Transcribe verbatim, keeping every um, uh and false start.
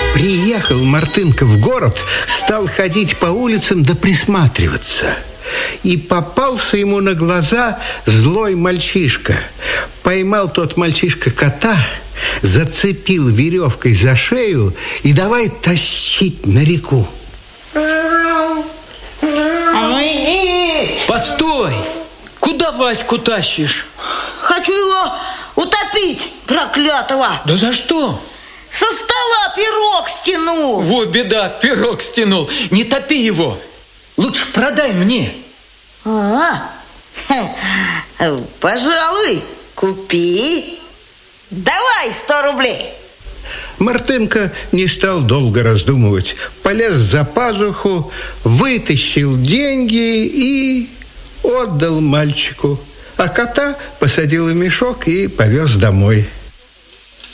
Приехал Мартынка в город, стал ходить по улицам да присматриваться. И попался ему на глаза злой мальчишка. Поймал тот мальчишка кота, зацепил веревкой за шею и давай тащить на реку. Постой! Куда Ваську тащишь? Хочу его утопить, проклятого. Да за что? Со стола пирог стянул. Во, беда, пирог стянул. Не топи его. Лучше продай мне. А, пожалуй, купи. Давай сто рублей. Мартынка не стал долго раздумывать. Полез за пазуху, вытащил деньги и отдал мальчику. А кота посадил в мешок и повез домой.